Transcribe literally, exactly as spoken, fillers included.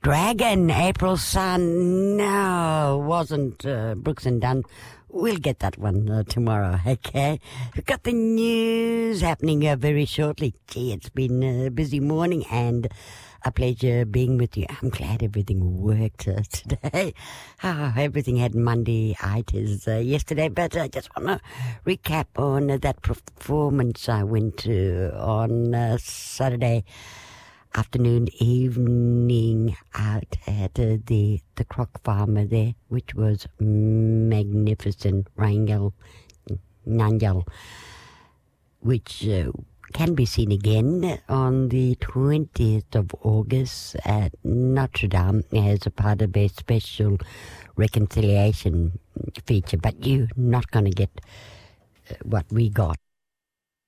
Dragon, April Sun. No, wasn't uh, Brooks and Dunn. We'll get that one uh, tomorrow, okay? We've got the news happening uh, very shortly. Gee, it's been a busy morning and a pleasure being with you. I'm glad everything worked uh, today. Oh, everything had Monday-itis uh, yesterday, but I just want to recap on uh, that performance I went to on uh, Saturday afternoon, evening out at uh, the the croc farmer there, which was magnificent. Rangel, Nanjal, which uh, can be seen again on the twentieth of August at Notre Dame as a part of a special reconciliation feature. But you're not going to get uh, what we got